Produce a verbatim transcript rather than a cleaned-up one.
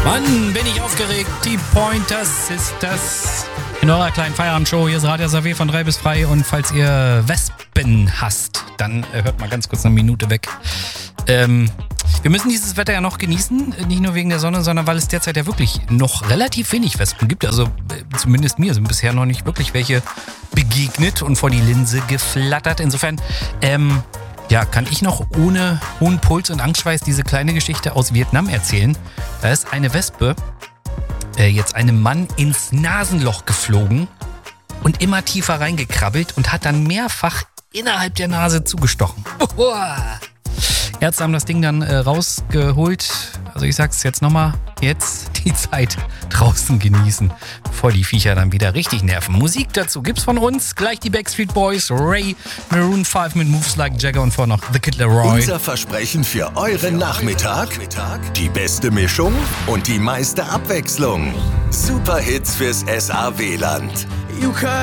Mann, bin ich aufgeregt. Die Pointer Sisters in eurer kleinen Feierabendshow. Hier ist Radio S A W von drei bis frei. Und falls ihr Wespen hasst, dann äh, hört mal ganz kurz eine Minute weg. Ähm, wir müssen dieses Wetter ja noch genießen. Nicht nur wegen der Sonne, sondern weil es derzeit ja wirklich noch relativ wenig Wespen gibt. Also äh, zumindest mir sind bisher noch nicht wirklich welche begegnet und vor die Linse geflattert. Insofern, ähm... ja, kann ich noch ohne hohen Puls und Angstschweiß diese kleine Geschichte aus Vietnam erzählen. Da ist eine Wespe äh, jetzt einem Mann ins Nasenloch geflogen und immer tiefer reingekrabbelt und hat dann mehrfach innerhalb der Nase zugestochen. Uhuah. Ärzte haben das Ding dann äh, rausgeholt. Also ich sag's jetzt nochmal, jetzt die Zeit draußen genießen, bevor die Viecher dann wieder richtig nerven. Musik dazu gibt's von uns, gleich die Backstreet Boys, Ray, Maroon fünf mit Moves Like Jagger und vor noch The Kid Laroi. Unser Versprechen für euren Nachmittag, die beste Mischung und die meiste Abwechslung. Super Hits fürs S A W-Land.